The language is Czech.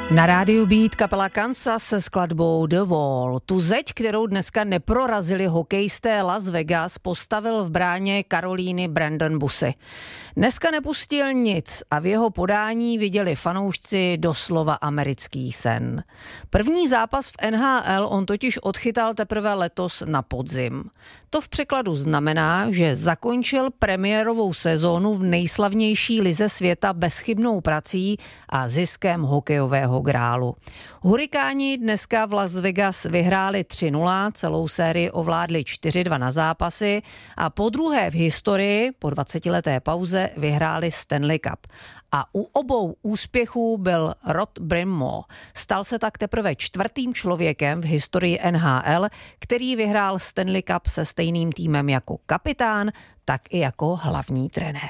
Na rádiu Beat kapela Kansas se skladbou The Wall. Tu zeď, kterou dneska neprorazili hokejisté Las Vegas, postavil v bráně Karolíny Brandon Bussi. Dneska nepustil nic a v jeho podání viděli fanoušci doslova americký sen. První zápas v NHL on totiž odchytal teprve letos na podzim. To v překladu znamená, že zakončil premiérovou sezónu v nejslavnější lize světa bezchybnou prací a ziskem hokejového grálu. Hurikáni dneska v Las Vegas vyhráli 3-0, celou sérii ovládli 4-2 na zápasy a podruhé v historii po 20leté pauze vyhráli Stanley Cup. A u obou úspěchů byl Rod Brind'Amour. Stal se tak teprve čtvrtým člověkem v historii NHL, který vyhrál Stanley Cup se stejným týmem jako kapitán, tak i jako hlavní trenér.